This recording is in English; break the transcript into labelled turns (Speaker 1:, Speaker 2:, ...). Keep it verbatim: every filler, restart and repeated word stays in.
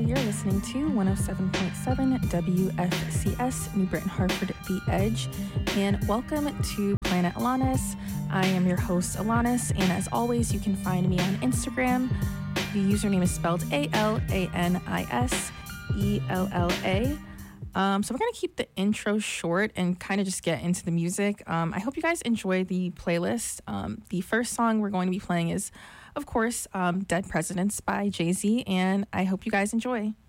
Speaker 1: You're listening to one oh seven point seven W F C S, New Britain, Hartford, The Edge, and welcome to Planet Alanis. I am your host, Alanis, and as always, you can find me on Instagram. The username is spelled A L A N I S E L L A. Um, so we're going to keep the intro short and kind of just get into the music. Um, I hope you guys enjoy the playlist. Um, the first song we're going to be playing is, of course, um, Dead Presidents by Jay-Z, and I hope you guys enjoy.